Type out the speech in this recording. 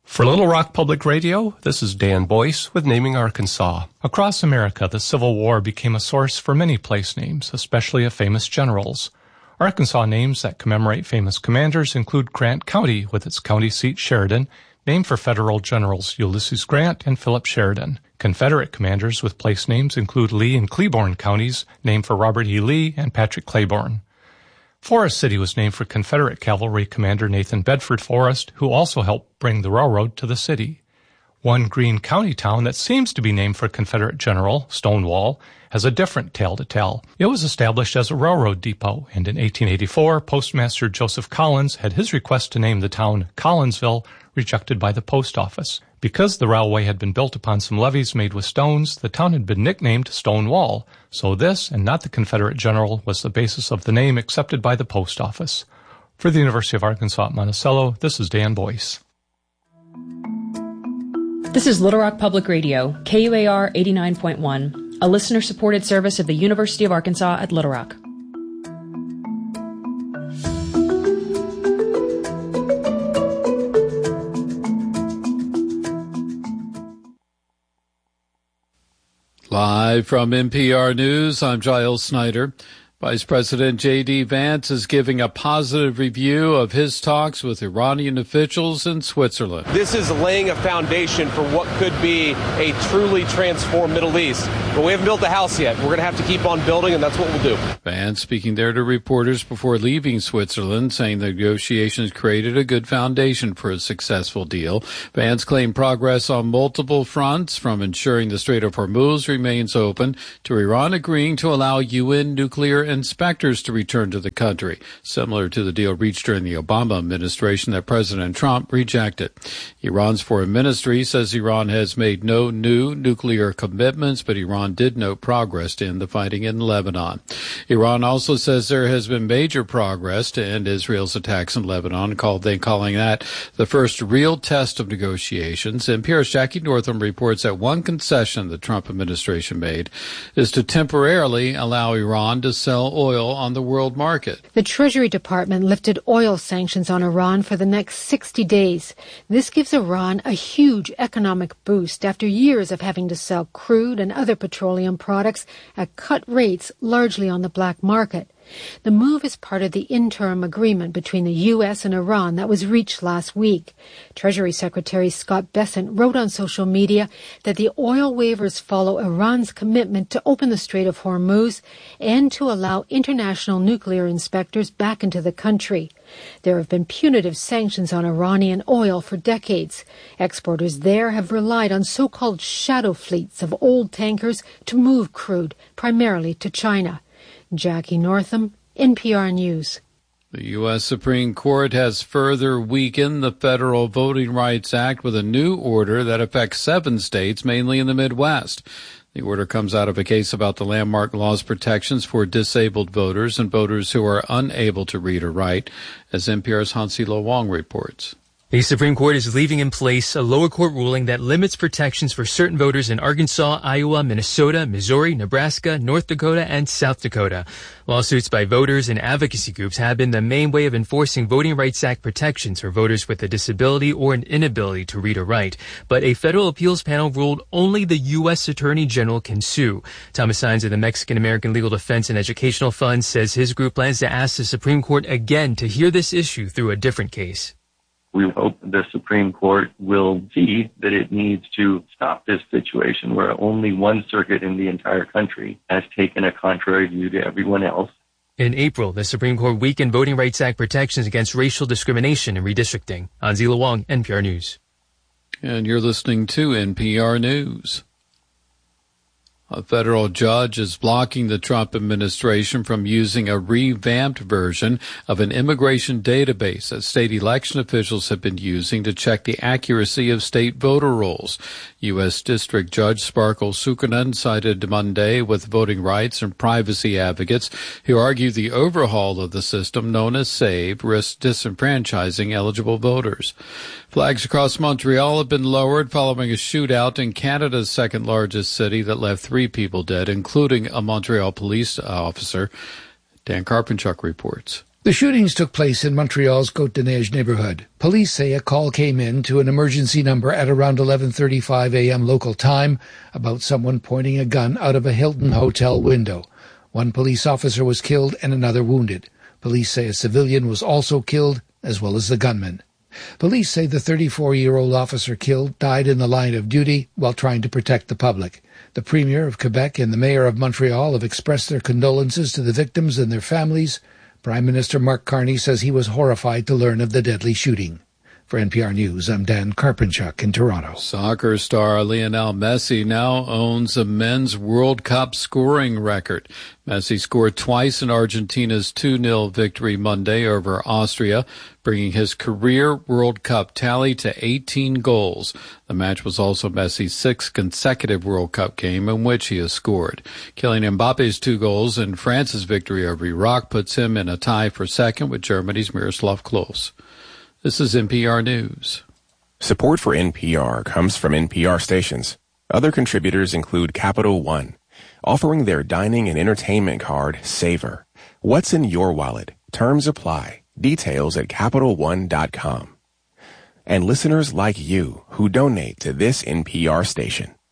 For Little Rock Public Radio, this is Dan Boyce with Naming Arkansas. Across America, the Civil War became a source for many place names, especially of famous generals. Arkansas names that commemorate famous commanders include Grant County, with its county seat Sheridan, named for Federal Generals Ulysses Grant and Philip Sheridan. Confederate commanders with place names include Lee and Claiborne counties, named for Robert E. Lee and Patrick Claiborne. Forest City was named for Confederate cavalry commander Nathan Bedford Forrest, who also helped bring the railroad to the city. One Greene County town that seems to be named for Confederate General, Stonewall, has a different tale to tell. It was established as a railroad depot, and in 1884, Postmaster Joseph Collins had his request to name the town Collinsville rejected by the post office. Because the railway had been built upon some levees made with stones, the town had been nicknamed Stonewall, so this, and not the Confederate general, was the basis of the name accepted by the post office. For the University of Arkansas at Monticello, this is Dan Boyce. This is Little Rock Public Radio, KUAR 89.1, a listener-supported service of the University of Arkansas at Little Rock. Live from NPR News, I'm Giles Snyder. Vice President J.D. Vance is giving a positive review of his talks with Iranian officials in Switzerland. This is laying a foundation for what could be a truly transformed Middle East. But we haven't built the house yet. We're going to have to keep on building, and that's what we'll do. Vance speaking there to reporters before leaving Switzerland, saying the negotiations created a good foundation for a successful deal. Vance claimed progress on multiple fronts, from ensuring the Strait of Hormuz remains open to Iran agreeing to allow UN nuclear inspectors to return to the country, similar to the deal reached during the Obama administration that President Trump rejected. Iran's foreign ministry says Iran has made no new nuclear commitments, but Iran did note progress to end the fighting in Lebanon. Iran also says there has been major progress to end Israel's attacks in Lebanon, calling that the first real test of negotiations. NPR's Jackie Northam reports that one concession the Trump administration made is to temporarily allow Iran to sell oil on the world market. The Treasury Department lifted oil sanctions on Iran for the next 60 days. This gives Iran a huge economic boost after years of having to sell crude and other petroleum products at cut rates, largely on the black market. The move is part of the interim agreement between the U.S. and Iran that was reached last week. Treasury Secretary Scott Bessent wrote on social media that the oil waivers follow Iran's commitment to open the Strait of Hormuz and to allow international nuclear inspectors back into the country. There have been punitive sanctions on Iranian oil for decades. Exporters there have relied on so-called shadow fleets of old tankers to move crude, primarily to China. Jackie Northam, NPR News. The U.S. Supreme Court has further weakened the Federal Voting Rights Act with a new order that affects 7 states, mainly in the Midwest. The order comes out of a case about the landmark law's protections for disabled voters and voters who are unable to read or write, as NPR's Hansi Lo Wong reports. The Supreme Court is leaving in place a lower court ruling that limits protections for certain voters in Arkansas, Iowa, Minnesota, Missouri, Nebraska, North Dakota, and South Dakota. Lawsuits by voters and advocacy groups have been the main way of enforcing Voting Rights Act protections for voters with a disability or an inability to read or write. But a federal appeals panel ruled only the U.S. Attorney General can sue. Thomas Saenz of the Mexican American Legal Defense and Educational Fund says his group plans to ask the Supreme Court again to hear this issue through a different case. We hope the Supreme Court will see that it needs to stop this situation where only one circuit in the entire country has taken a contrary view to everyone else. In April, the Supreme Court weakened Voting Rights Act protections against racial discrimination and redistricting. Hansi Lo Wong, NPR News. And you're listening to NPR News. A federal judge is blocking the Trump administration from using a revamped version of an immigration database that state election officials have been using to check the accuracy of state voter rolls. U.S. District Judge Sparkle Sukkanen sided Monday with voting rights and privacy advocates who argue the overhaul of the system, known as SAVE, risks disenfranchising eligible voters. Flags across Montreal have been lowered following a shootout in Canada's second largest city that left 3 people dead, including a Montreal police officer. Dan Karpinchuk reports. The shootings took place in Montreal's Côte-des-Neiges neighborhood. Police say a call came in to an emergency number at around 11:35 a.m. local time about someone pointing a gun out of a Hilton hotel window. One police officer was killed and another wounded. Police say a civilian was also killed, as well as the gunman. Police say the 34-year-old officer killed died in the line of duty while trying to protect the public. The Premier of Quebec and the Mayor of Montreal have expressed their condolences to the victims and their families. Prime Minister Mark Carney says he was horrified to learn of the deadly shooting. For NPR News, I'm Dan Karpenchuk in Toronto. Soccer star Lionel Messi now owns a men's World Cup scoring record. Messi scored twice in Argentina's 2-0 victory Monday over Austria, bringing his career World Cup tally to 18 goals. The match was also Messi's sixth consecutive World Cup game in which he has scored. Kylian Mbappe's 2 goals and France's victory over Iraq puts him in a tie for second with Germany's Miroslav Klose. This is NPR News. Support for NPR comes from NPR stations. Other contributors include Capital One, offering their dining and entertainment card, Savor. What's in your wallet? Terms apply. Details at CapitalOne.com. And listeners like you who donate to this NPR station.